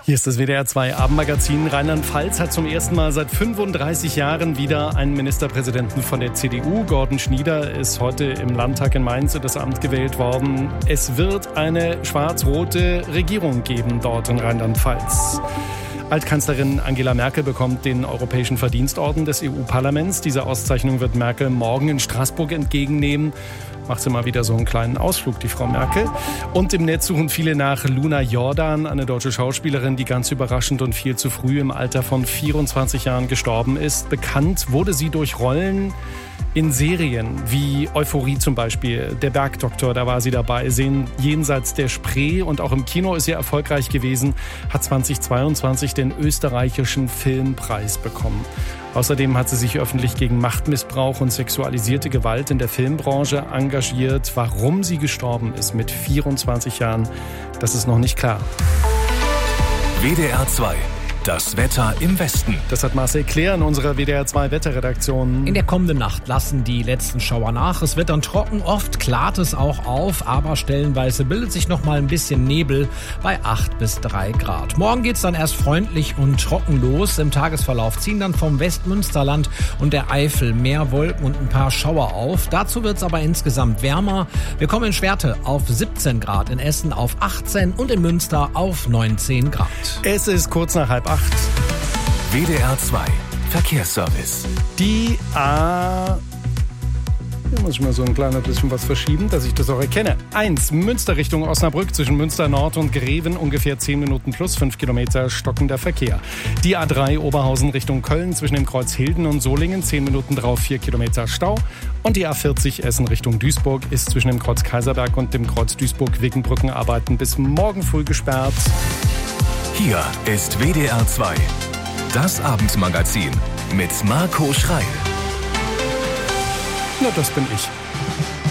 Hier ist das WDR 2 Abendmagazin. Rheinland-Pfalz hat zum ersten Mal seit 35 Jahren wieder einen Ministerpräsidenten von der CDU. Gordon Schnieder ist heute im Landtag in Mainz in das Amt gewählt worden. Es wird eine schwarz-rote Regierung geben dort in Rheinland-Pfalz. Altkanzlerin Angela Merkel bekommt den Europäischen Verdienstorden des EU-Parlaments. Diese Auszeichnung wird Merkel morgen in Straßburg entgegennehmen. Macht sie mal wieder so einen kleinen Ausflug, die Frau Merkel. Und im Netz suchen viele nach Luna Jordan, eine deutsche Schauspielerin, die ganz überraschend und viel zu früh im Alter von 24 Jahren gestorben ist. Bekannt wurde sie durch Rollen in Serien wie Euphorie zum Beispiel, Der Bergdoktor, da war sie dabei, Sehen jenseits der Spree, und auch im Kino ist sie erfolgreich gewesen, hat 2022 den österreichischen Filmpreis bekommen. Außerdem hat sie sich öffentlich gegen Machtmissbrauch und sexualisierte Gewalt in der Filmbranche engagiert. Warum sie gestorben ist mit 24 Jahren, das ist noch nicht klar. WDR 2. Das Wetter im Westen. Das hat Marcel Claire in unserer WDR 2 Wetterredaktion. In der kommenden Nacht lassen die letzten Schauer nach. Es wird dann trocken, oft klart es auch auf, aber stellenweise bildet sich noch mal ein bisschen Nebel bei 8 bis 3 Grad. Morgen geht's dann erst freundlich und trocken los. Im Tagesverlauf ziehen dann vom Westmünsterland und der Eifel mehr Wolken und ein paar Schauer auf. Dazu wird's aber insgesamt wärmer. Wir kommen in Schwerte auf 17 Grad, in Essen auf 18 und in Münster auf 19 Grad. Es ist kurz nach 7:30. WDR 2 Verkehrsservice. Die A... Hier muss ich mal so ein kleines bisschen was verschieben, dass ich das auch erkenne. 1, Münster Richtung Osnabrück, zwischen Münster Nord und Greven, ungefähr 10 Minuten plus 5 Kilometer stockender Verkehr. Die A3 Oberhausen Richtung Köln, zwischen dem Kreuz Hilden und Solingen, 10 Minuten drauf 4 Kilometer Stau. Und die A40 Essen Richtung Duisburg ist zwischen dem Kreuz Kaiserberg und dem Kreuz Duisburg wegen Brückenarbeiten bis morgen früh gesperrt. Hier ist WDR 2. Das Abendmagazin mit Marco Schreil. Na, das bin ich.